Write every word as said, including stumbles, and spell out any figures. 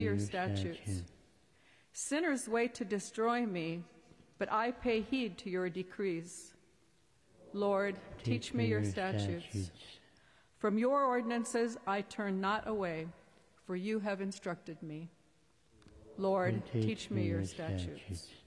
your statutes. Sinners wait to destroy me, but I pay heed to your decrees. Lord, teach, teach me your statutes. statutes. From your ordinances I turn not away, for you have instructed me. Lord, teach, teach me your statutes. statutes.